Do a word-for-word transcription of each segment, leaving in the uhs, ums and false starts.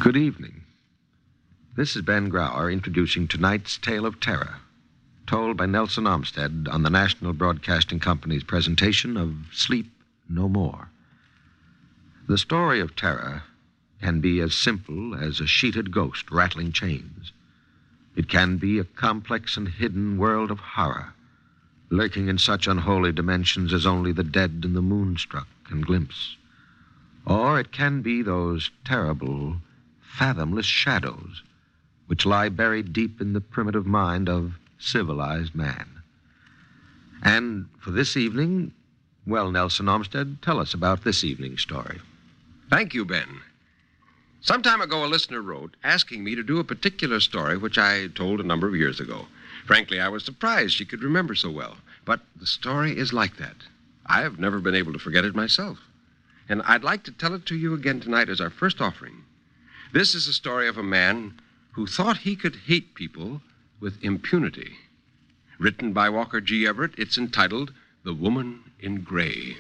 Good evening. This is Ben Grauer introducing tonight's tale of terror, told by Nelson Olmsted on the National Broadcasting Company's presentation of Sleep No More. The story of terror can be as simple as a sheeted ghost rattling chains. It can be a complex and hidden world of horror, lurking in such unholy dimensions as only the dead and the moonstruck can glimpse. Or it can be those terrible, fathomless shadows which lie buried deep in the primitive mind of civilized man. And for this evening, well, Nelson Olmsted, tell us about this evening's story. Thank you, Ben. Some time ago, a listener wrote asking me to do a particular story which I told a number of years ago. Frankly, I was surprised she could remember so well. But the story is like that. I have never been able to forget it myself. And I'd like to tell it to you again tonight as our first offering. This is a story of a man who thought he could hate people with impunity. Written by Walker G. Everett, it's entitled The Woman in Gray.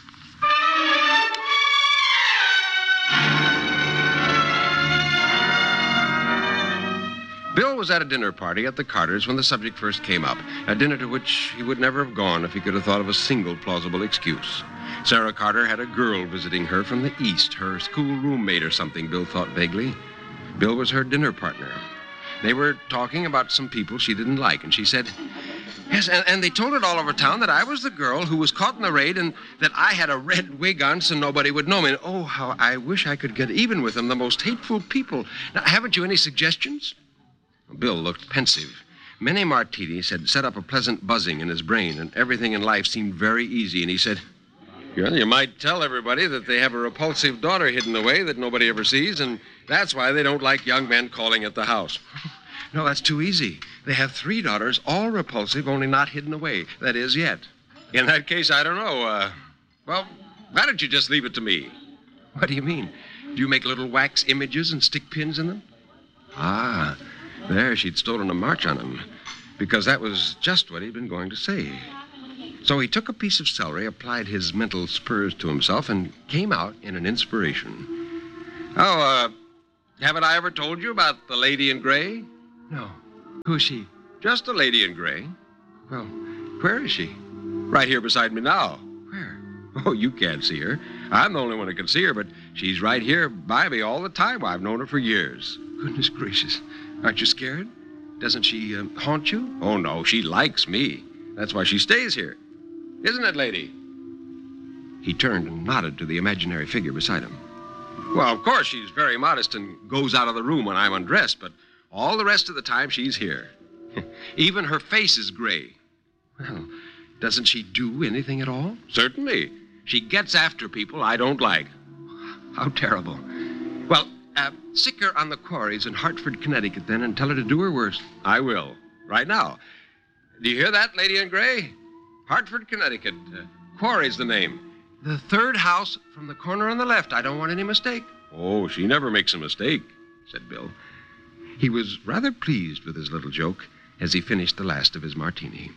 Bill was at a dinner party at the Carters when the subject first came up, a dinner to which he would never have gone if he could have thought of a single plausible excuse. Sarah Carter had a girl visiting her from the East, her school roommate or something, Bill thought vaguely. Bill was her dinner partner. They were talking about some people she didn't like, and she said, yes, and, and they told it all over town that I was the girl who was caught in the raid and that I had a red wig on so nobody would know me. And, oh, how I wish I could get even with them, the most hateful people. Now, haven't you any suggestions? Bill looked pensive. Many martinis had set up a pleasant buzzing in his brain, and everything in life seemed very easy, and he said, well, you might tell everybody that they have a repulsive daughter hidden away that nobody ever sees, and that's why they don't like young men calling at the house. No, that's too easy. They have three daughters, all repulsive, only not hidden away. That is, yet. In that case, I don't know. Uh, well, why don't you just leave it to me? What do you mean? Do you make little wax images and stick pins in them? Ah, there, she'd stolen a march on him, because that was just what he'd been going to say. So he took a piece of celery, applied his mental spurs to himself, and came out in an inspiration. Oh, uh, haven't I ever told you about the lady in gray? No. Who's she? Just a lady in gray. Well, where is she? Right here beside me now. Where? Oh, you can't see her. I'm the only one who can see her, but she's right here by me all the time. I've known her for years. Goodness gracious. Aren't you scared? Doesn't she uh, haunt you? Oh, no, she likes me. That's why she stays here. Isn't it, lady? He turned and nodded to the imaginary figure beside him. Well, of course, she's very modest and goes out of the room when I'm undressed, but all the rest of the time she's here. Even her face is gray. Well, doesn't she do anything at all? Certainly. She gets after people I don't like. How terrible. Well, uh, sick her on the quarries in Hartford, Connecticut, then, and tell her to do her worst. I will. Right now. Do you hear that, lady in gray? Hartford, Connecticut. Uh, Quarry's the name. The third house from the corner on the left. I don't want any mistake. Oh, she never makes a mistake, said Bill. He was rather pleased with his little joke as he finished the last of his martini.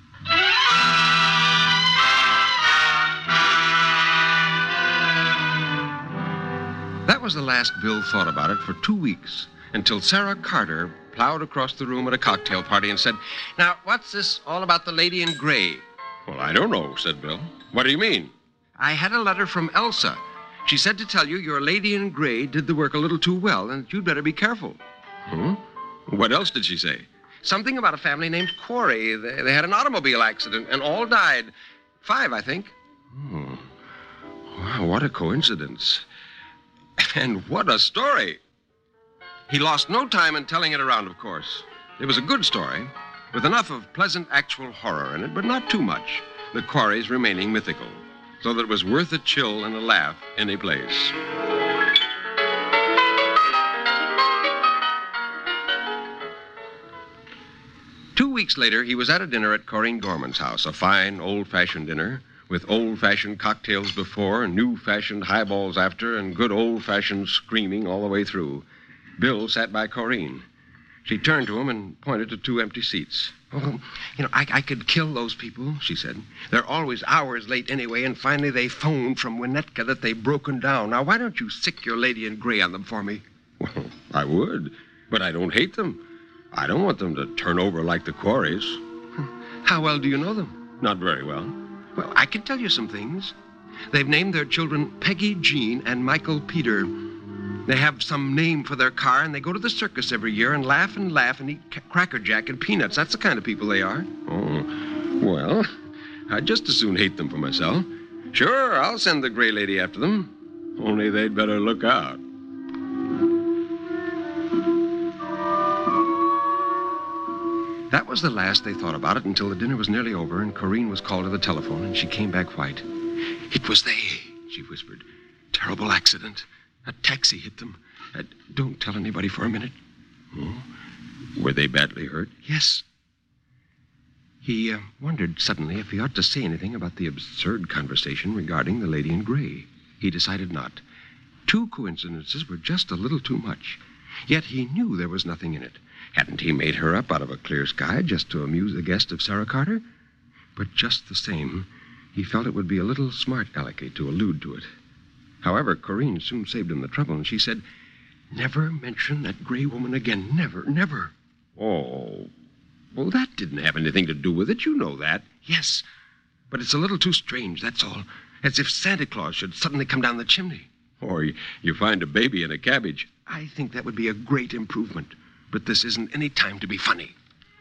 That was the last Bill thought about it for two weeks, until Sarah Carter plowed across the room at a cocktail party and said, now, what's this all about the lady in gray? Well, I don't know, said Bill. What do you mean? I had a letter from Elsa. She said to tell you your lady in gray did the work a little too well, and you'd better be careful. Hmm? What else did she say? Something about a family named Quarry. They, they had an automobile accident, and all died. Five, I think. Oh. Wow, what a coincidence. And what a story. He lost no time in telling it around, of course. It was a good story, with enough of pleasant actual horror in it, but not too much. The Quarries remaining mythical, so that it was worth a chill and a laugh any place. Two weeks later, he was at a dinner at Corinne Gorman's house, a fine, old-fashioned dinner, with old-fashioned cocktails before, new-fashioned highballs after, and good old-fashioned screaming all the way through. Bill sat by Corinne. She turned to him and pointed to two empty seats. Oh, you know, I, I could kill those people, she said. They're always hours late anyway, and finally they phoned from Winnetka that they've broken down. Now, why don't you sick your lady in gray on them for me? Well, I would, but I don't hate them. I don't want them to turn over like the quarries. How well do you know them? Not very well. Well, I can tell you some things. They've named their children Peggy Jean and Michael Peter. They have some name for their car, and they go to the circus every year and laugh and laugh and eat ca- Cracker Jack and peanuts. That's the kind of people they are. Oh, well, I'd just as soon hate them for myself. Sure, I'll send the gray lady after them. Only they'd better look out. That was the last they thought about it until the dinner was nearly over and Corinne was called to the telephone and she came back white. It was they, she whispered. Terrible accident. A taxi hit them. Uh, don't tell anybody for a minute. Oh, were they badly hurt? Yes. He uh, wondered suddenly if he ought to say anything about the absurd conversation regarding the lady in gray. He decided not. Two coincidences were just a little too much. Yet he knew there was nothing in it. Hadn't he made her up out of a clear sky just to amuse the guest of Sarah Carter? But just the same, he felt it would be a little smart alecky to allude to it. However, Corinne soon saved him the trouble, and she said, "Never mention that gray woman again. Never, never." Oh, well, that didn't have anything to do with it. You know that. Yes, but it's a little too strange, that's all. As if Santa Claus should suddenly come down the chimney. Or you find a baby in a cabbage. I think that would be a great improvement. But this isn't any time to be funny.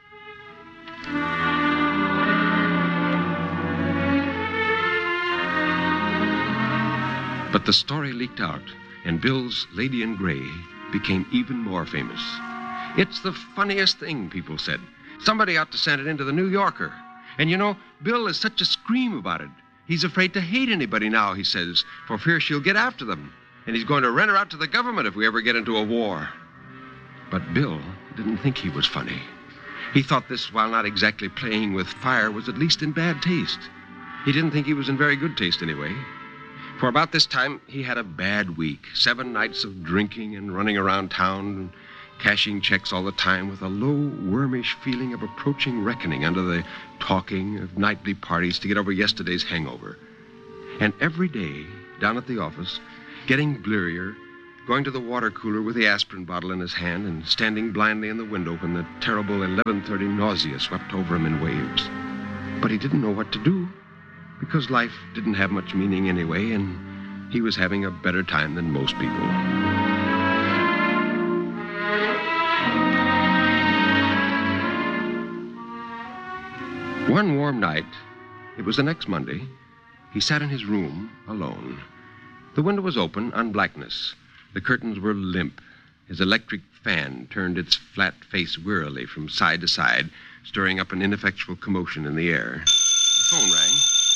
But the story leaked out, and Bill's Lady in Gray became even more famous. It's the funniest thing, people said. Somebody ought to send it into the New Yorker. And you know, Bill is such a scream about it. He's afraid to hate anybody now, he says, for fear she'll get after them. And he's going to rent her out to the government if we ever get into a war. But Bill didn't think he was funny. He thought this, while not exactly playing with fire, was at least in bad taste. He didn't think he was in very good taste anyway. For about this time, he had a bad week. Seven nights of drinking and running around town, cashing checks all the time with a low, wormish feeling of approaching reckoning under the talking of nightly parties to get over yesterday's hangover. And every day, down at the office, getting blearier, going to the water cooler with the aspirin bottle in his hand and standing blindly in the window when the terrible eleven thirty nausea swept over him in waves. But he didn't know what to do, because life didn't have much meaning anyway, and he was having a better time than most people. One warm night, it was the next Monday, he sat in his room alone. The window was open on blackness. The curtains were limp. His electric fan turned its flat face wearily from side to side, stirring up an ineffectual commotion in the air. The phone rang.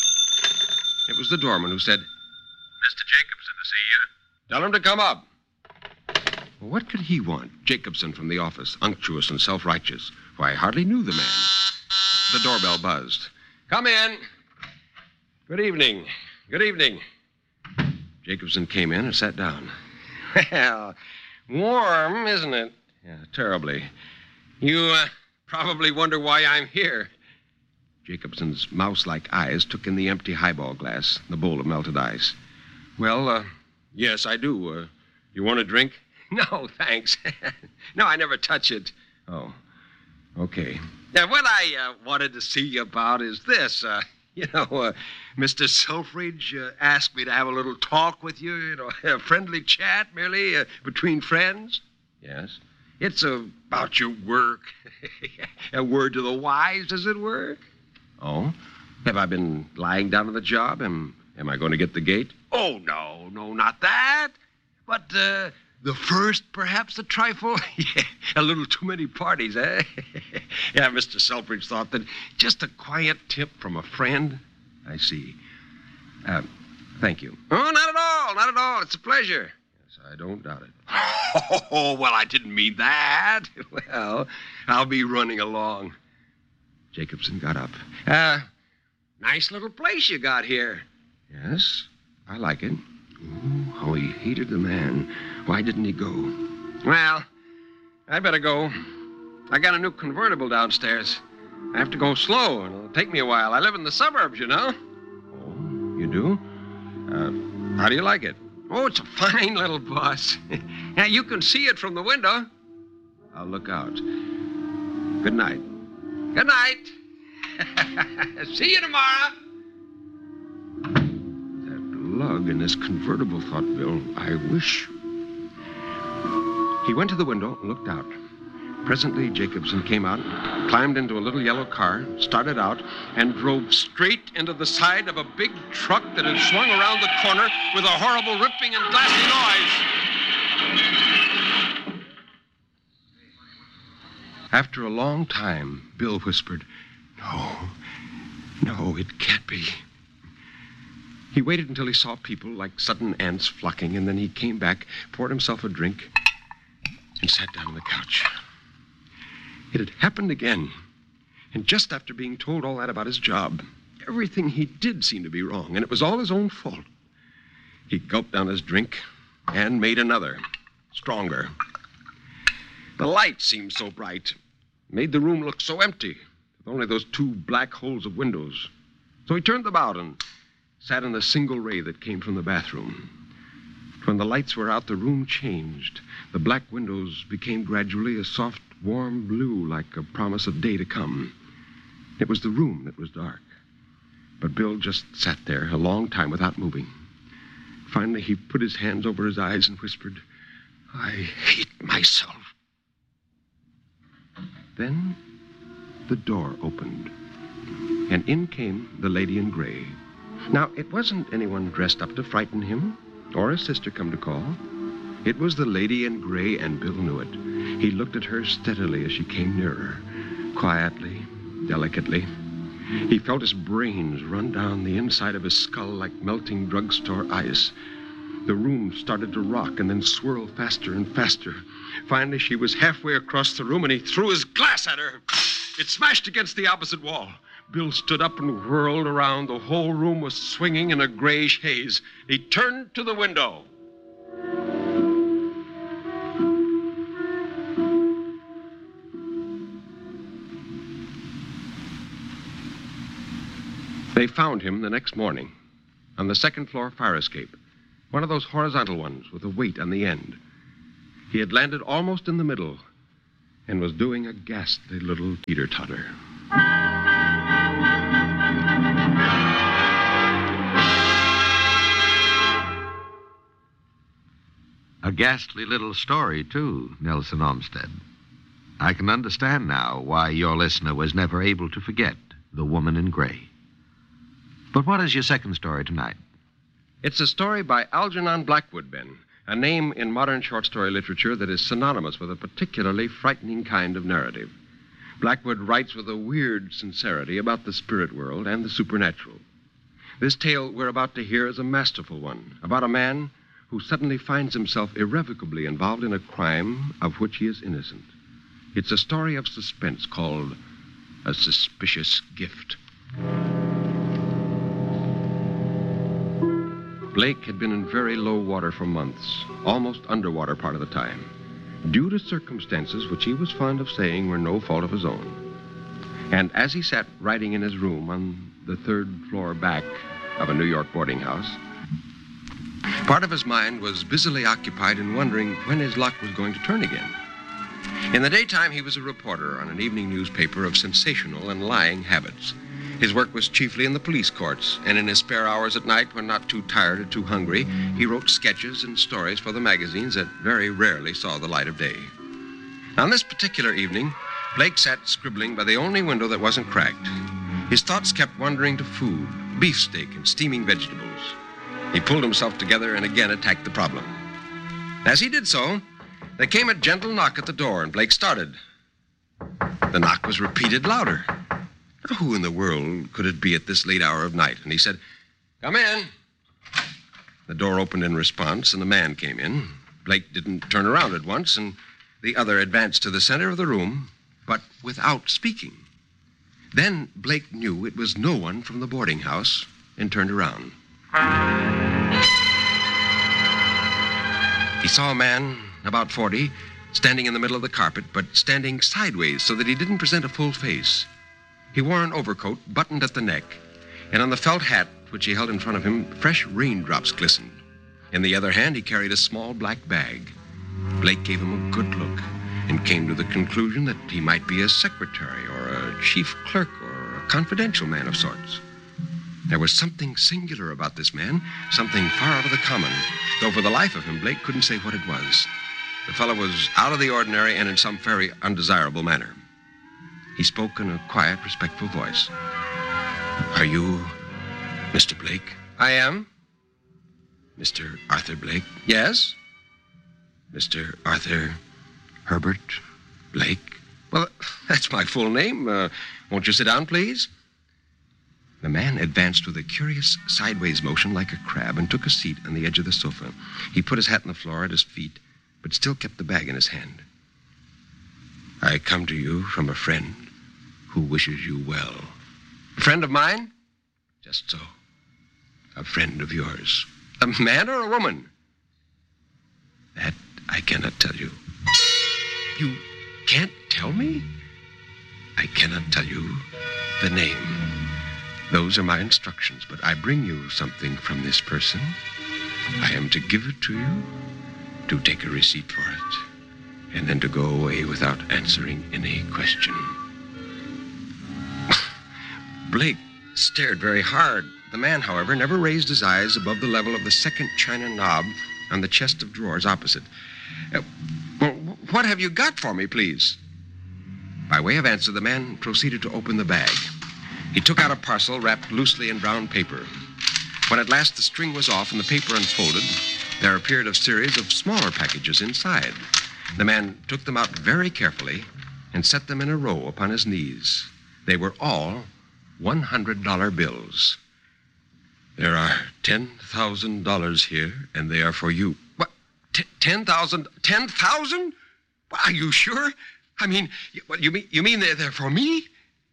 It was the doorman who said, "Mister Jacobson to see you." "Tell him to come up." Well, what could he want? Jacobson from the office, unctuous and self-righteous. Why, I hardly knew the man. The doorbell buzzed. "Come in." "Good evening. Good evening." Jacobson came in and sat down. "Well, warm, isn't it?" "Yeah, terribly. You uh, probably wonder why I'm here." Jacobson's mouse-like eyes took in the empty highball glass, the bowl of melted ice. "Well, uh, yes, I do. Uh, you want a drink?" "No, thanks. No, I never touch it." "Oh, okay." "Now, what I uh, wanted to see you about is this. Uh, you know, uh, Mister Selfridge uh, asked me to have a little talk with you, you know, a friendly chat, merely, uh, between friends." "Yes?" "It's uh, about your work. A word to the wise, as it were." "Oh? Have I been lying down on the job? Am, am I going to get the gate?" "Oh, no, no, not that. But, uh, the first, perhaps, a trifle." Yeah, a little too many parties, eh? Yeah, Mister Selfridge thought that just a quiet tip from a friend. I see. Uh, thank you. "Oh, not at all, not at all. It's a pleasure." "Yes, I don't doubt it." "Oh, well, I didn't mean that." "Well, I'll be running along." Jacobson got up. Uh, nice little place you got here." "Yes, I like it." Ooh, how he hated the man. Why didn't he go? "Well, I'd better go. I got a new convertible downstairs. I have to go slow, and it'll take me a while. I live in the suburbs, you know." "Oh, you do? Uh, how do you like it?" "Oh, it's a fine little bus. Now, you can see it from the window. I'll look out. Good night. Good night. See you tomorrow. That lug in this convertible, thought Bill. I wish. He went to the window and looked out. Presently, Jacobson came out, climbed into a little yellow car, started out, and drove straight into the side of a big truck that had swung around the corner with a horrible ripping and glassy noise. After a long time, Bill whispered, "No, no, it can't be." He waited until he saw people like sudden ants flocking, and then he came back, poured himself a drink, and sat down on the couch. It had happened again. And just after being told all that about his job, everything he did seemed to be wrong, and it was all his own fault. He gulped down his drink and made another, stronger. The light seemed so bright, made the room look so empty, with only those two black holes of windows. So he turned them out and sat in the single ray that came from the bathroom. When the lights were out, the room changed. The black windows became gradually a soft, warm blue, like a promise of day to come. It was the room that was dark. But Bill just sat there a long time without moving. Finally, he put his hands over his eyes and whispered, "I hate myself." Then the door opened, and in came the lady in gray. Now, it wasn't anyone dressed up to frighten him, or his sister come to call. It was the lady in gray, and Bill knew it. He looked at her steadily as she came nearer, quietly, delicately. He felt his brains run down the inside of his skull like melting drugstore ice. The room started to rock and then swirl faster and faster. Finally, she was halfway across the room, and he threw his glass at her. It smashed against the opposite wall. Bill stood up and whirled around. The whole room was swinging in a grayish haze. He turned to the window. They found him the next morning on the second floor fire escape, one of those horizontal ones with a weight on the end. He had landed almost in the middle and was doing a ghastly little teeter-totter. A ghastly little story, too, Nelson Olmsted. I can understand now why your listener was never able to forget the woman in gray. But what is your second story tonight? It's a story by Algernon Blackwood, Ben, a name in modern short story literature that is synonymous with a particularly frightening kind of narrative. Blackwood writes with a weird sincerity about the spirit world and the supernatural. This tale we're about to hear is a masterful one, about a man who suddenly finds himself irrevocably involved in a crime of which he is innocent. It's a story of suspense called A Suspicious Gift. Blake had been in very low water for months, almost underwater part of the time, due to circumstances which he was fond of saying were no fault of his own. And as he sat writing in his room on the third floor back of a New York boarding house, part of his mind was busily occupied in wondering when his luck was going to turn again. In the daytime, he was a reporter on an evening newspaper of sensational and lying habits. His work was chiefly in the police courts, and in his spare hours at night, when not too tired or too hungry, he wrote sketches and stories for the magazines that very rarely saw the light of day. On this particular evening, Blake sat scribbling by the only window that wasn't cracked. His thoughts kept wandering to food, beefsteak and steaming vegetables. He pulled himself together and again attacked the problem. As he did so, there came a gentle knock at the door, and Blake started. The knock was repeated louder. Who in the world could it be at this late hour of night? And he said, "Come in." The door opened in response, and a man came in. Blake didn't turn around at once, and the other advanced to the center of the room, but without speaking. Then Blake knew it was no one from the boarding house and turned around. He saw a man, about forty, standing in the middle of the carpet, but standing sideways so that he didn't present a full face. He wore an overcoat buttoned at the neck, and on the felt hat which he held in front of him, fresh raindrops glistened. In the other hand, he carried a small black bag. Blake gave him a good look and came to the conclusion that he might be a secretary or a chief clerk or a confidential man of sorts. There was something singular about this man, something far out of the common, though for the life of him, Blake couldn't say what it was. The fellow was out of the ordinary and in some very undesirable manner. He spoke in a quiet, respectful voice. "Are you Mister Blake?" "I am." "Mister Arthur Blake?" "Yes." "Mister Arthur Herbert Blake?" "Well, that's my full name. Uh, won't you sit down, please?" The man advanced with a curious sideways motion like a crab and took a seat on the edge of the sofa. He put his hat on the floor at his feet, but still kept the bag in his hand. "I come to you from a friend who wishes you well." "A friend of mine?" "Just so. A friend of yours." "A man or a woman?" "That I cannot tell you." "You can't tell me?" "I cannot tell you the name. Those are my instructions, but I bring you something from this person. I am to give it to you, to take a receipt for it, and then to go away without answering any question." Blake stared very hard. The man, however, never raised his eyes above the level of the second china knob on the chest of drawers opposite. Uh, well, what have you got for me, please?" By way of answer, the man proceeded to open the bag. He took out a parcel wrapped loosely in brown paper. When at last the string was off and the paper unfolded, there appeared a series of smaller packages inside. The man took them out very carefully and set them in a row upon his knees. They were all one hundred dollar bills. "There are ten thousand dollars here, and they are for you." "What? T- ten thousand? Ten thousand? Are you sure? I mean, you, what, you mean, you mean they're, they're for me?"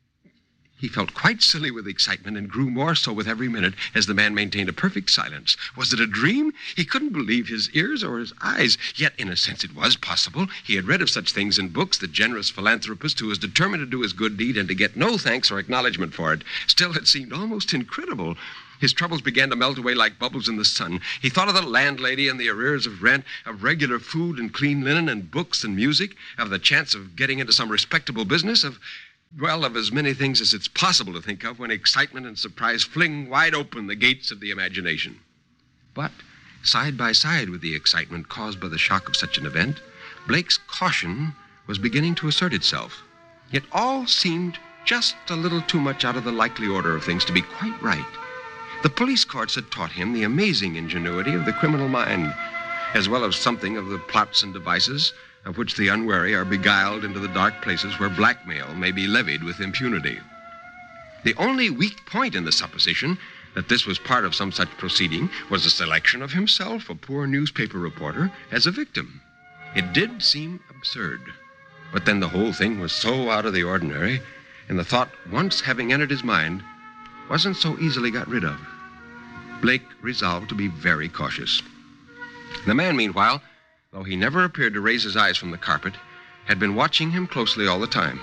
He felt quite silly with excitement and grew more so with every minute as the man maintained a perfect silence. Was it a dream? He couldn't believe his ears or his eyes. Yet, in a sense, it was possible. He had read of such things in books, the generous philanthropist who was determined to do his good deed and to get no thanks or acknowledgement for it. Still, it seemed almost incredible. His troubles began to melt away like bubbles in the sun. He thought of the landlady and the arrears of rent, of regular food and clean linen and books and music, of the chance of getting into some respectable business, of... well, of as many things as it's possible to think of when excitement and surprise fling wide open the gates of the imagination. But, side by side with the excitement caused by the shock of such an event, Blake's caution was beginning to assert itself. It all seemed just a little too much out of the likely order of things to be quite right. The police courts had taught him the amazing ingenuity of the criminal mind, as well as something of the plots and devices of which the unwary are beguiled into the dark places where blackmail may be levied with impunity. The only weak point in the supposition that this was part of some such proceeding was the selection of himself, a poor newspaper reporter, as a victim. It did seem absurd, but then the whole thing was so out of the ordinary, and the thought, once having entered his mind, wasn't so easily got rid of. Blake resolved to be very cautious. The man, meanwhile, though he never appeared to raise his eyes from the carpet, had been watching him closely all the time.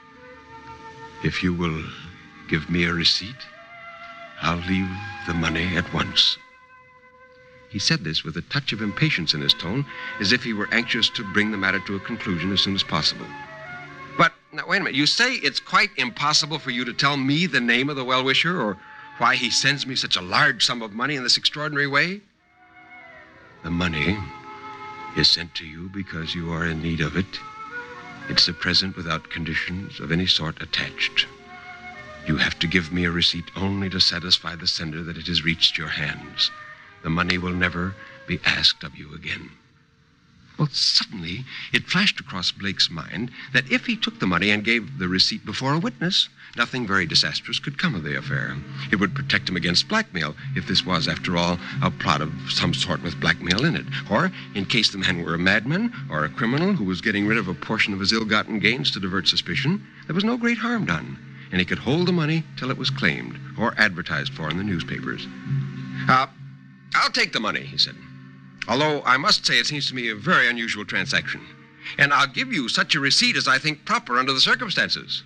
"If you will give me a receipt, I'll leave the money at once." He said this with a touch of impatience in his tone, as if he were anxious to bring the matter to a conclusion as soon as possible. "But, now, wait a minute. You say it's quite impossible for you to tell me the name of the well-wisher, or why he sends me such a large sum of money in this extraordinary way?" "The money is sent to you because you are in need of it. It's a present without conditions of any sort attached. You have to give me a receipt only to satisfy the sender that it has reached your hands. The money will never be asked of you again." Well, suddenly, it flashed across Blake's mind that if he took the money and gave the receipt before a witness, nothing very disastrous could come of the affair. It would protect him against blackmail, if this was, after all, a plot of some sort with blackmail in it. Or, in case the man were a madman or a criminal who was getting rid of a portion of his ill-gotten gains to divert suspicion, there was no great harm done, and he could hold the money till it was claimed or advertised for in the newspapers. Uh, I'll take the money, he said. Although I must say it seems to me a very unusual transaction. And I'll give you such a receipt as I think proper under the circumstances.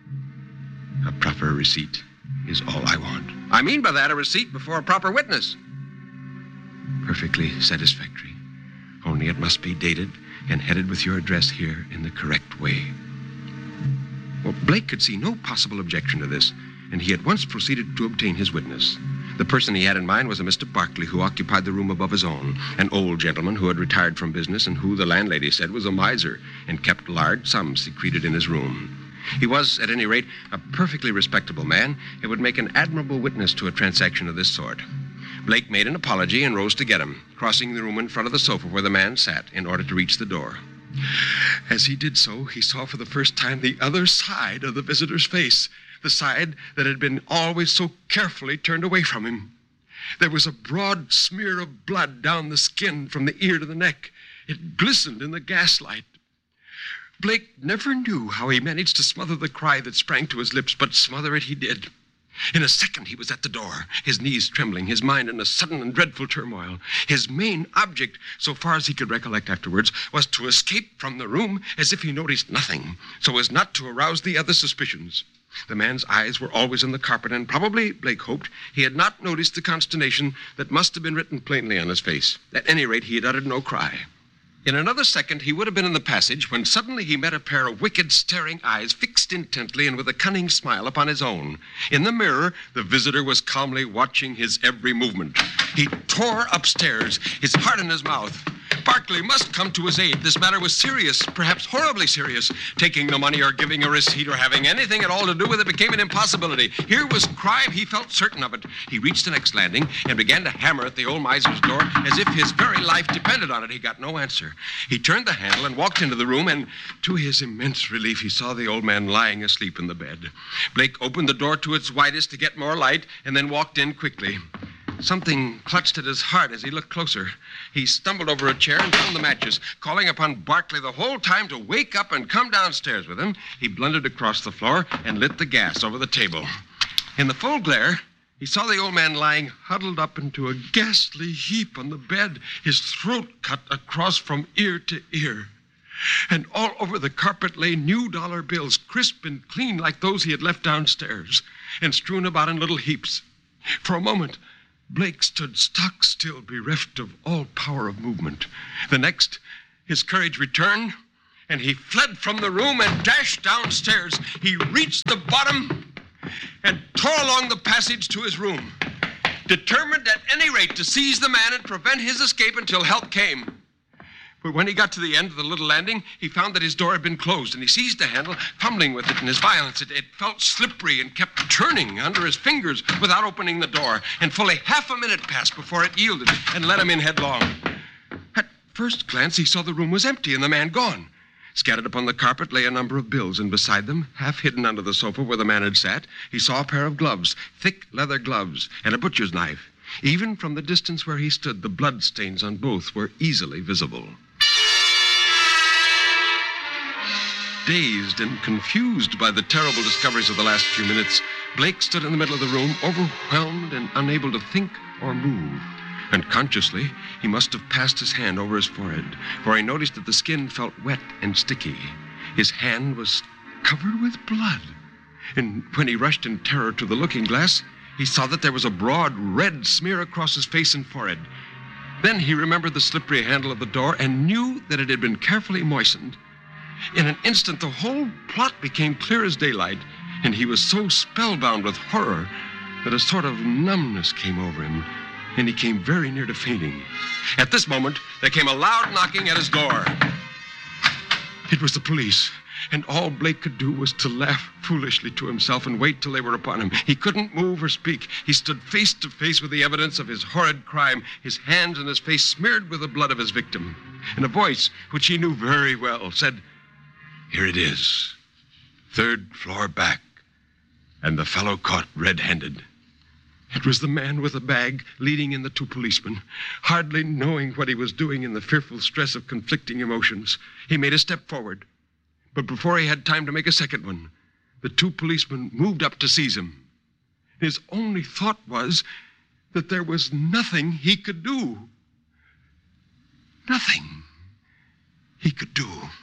A proper receipt is all I want. I mean by that a receipt before a proper witness. Perfectly satisfactory. only it must be dated and headed with your address here in the correct way." Well, Blake could see no possible objection to this, and he at once proceeded to obtain his witness. The person he had in mind was a Mister Barkley, who occupied the room above his own, an old gentleman who had retired from business and who, the landlady said, was a miser and kept large sums secreted in his room. He was, at any rate, a perfectly respectable man and would make an admirable witness to a transaction of this sort. Blake made an apology and rose to get him, crossing the room in front of the sofa where the man sat in order to reach the door. As he did so, he saw for the first time the other side of the visitor's face, the side that had been always so carefully turned away from him. There was a broad smear of blood down the skin from the ear to the neck. It glistened in the gaslight. Blake never knew how he managed to smother the cry that sprang to his lips, but smother it he did. In a second, he was at the door, his knees trembling, his mind in a sudden and dreadful turmoil. His main object, so far as he could recollect afterwards, was to escape from the room as if he noticed nothing, so as not to arouse the other suspicions. The man's eyes were always on the carpet, and probably, Blake hoped, he had not noticed the consternation that must have been written plainly on his face. At any rate, he had uttered no cry. In another second, he would have been in the passage when suddenly he met a pair of wicked, staring eyes fixed intently and with a cunning smile upon his own. In the mirror, the visitor was calmly watching his every movement. He tore upstairs, his heart in his mouth. Barkley must come to his aid. This matter was serious, perhaps horribly serious. Taking the money or giving a receipt or having anything at all to do with it became an impossibility. Here was crime. He felt certain of it. He reached the next landing and began to hammer at the old miser's door as if his very life depended on it. He got no answer. He turned the handle and walked into the room, and to his immense relief, he saw the old man lying asleep in the bed. Blake opened the door to its widest to get more light and then walked in quickly. Something clutched at his heart as he looked closer. He stumbled over a chair and found the matches. Calling upon Barkley the whole time to wake up and come downstairs with him, he blundered across the floor and lit the gas over the table. In the full glare, he saw the old man lying huddled up into a ghastly heap on the bed, his throat cut across from ear to ear. And all over the carpet lay new dollar bills, crisp and clean like those he had left downstairs, and strewn about in little heaps. For a moment, Blake stood stock still, bereft of all power of movement. The next, his courage returned, and he fled from the room and dashed downstairs. He reached the bottom and tore along the passage to his room, determined at any rate to seize the man and prevent his escape until help came. But when he got to the end of the little landing, he found that his door had been closed, and he seized the handle, fumbling with it in his violence. It, it felt slippery and kept turning under his fingers without opening the door, and fully half a minute passed before it yielded and let him in headlong. At first glance, he saw the room was empty and the man gone. Scattered upon the carpet lay a number of bills, and beside them, half hidden under the sofa where the man had sat, he saw a pair of gloves, thick leather gloves, and a butcher's knife. Even from the distance where he stood, the blood stains on both were easily visible. Dazed and confused by the terrible discoveries of the last few minutes, Blake stood in the middle of the room, overwhelmed and unable to think or move. Unconsciously, he must have passed his hand over his forehead, for he noticed that the skin felt wet and sticky. His hand was covered with blood. And when he rushed in terror to the looking glass, he saw that there was a broad red smear across his face and forehead. Then he remembered the slippery handle of the door and knew that it had been carefully moistened. In an instant, the whole plot became clear as daylight, and he was so spellbound with horror that a sort of numbness came over him, and he came very near to fainting. At this moment, there came a loud knocking at his door. It was the police, and all Blake could do was to laugh foolishly to himself and wait till they were upon him. He couldn't move or speak. He stood face to face with the evidence of his horrid crime, his hands and his face smeared with the blood of his victim. And a voice, which he knew very well, said, "Here it is, third floor back, and the fellow caught red-handed." It was the man with the bag leading in the two policemen. Hardly knowing what he was doing in the fearful stress of conflicting emotions, he made a step forward. But before he had time to make a second one, the two policemen moved up to seize him. His only thought was that there was nothing he could do. Nothing he could do.